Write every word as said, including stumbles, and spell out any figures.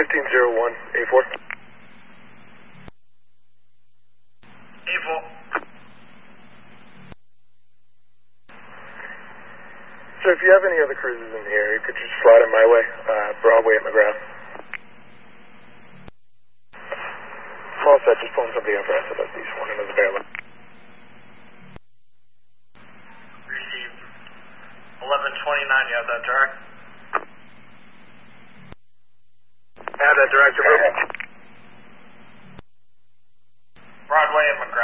fifteen oh one, A four. A four. So if you have any other cruises in the area, could you slide them my way? Uh, Broadway at McGrath. All set, just pulling somebody up for S F S D one and is available. Received. eleven twenty-nine, you have that direct? I have that direct, approval. Broadway at McGrath.